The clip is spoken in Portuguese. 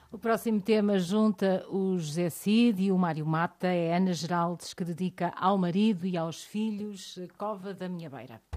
O próximo tema junta o José Cid e o Mário Mata. É Ana Geraldes, que dedica ao marido e aos filhos Cova da Minha Beira.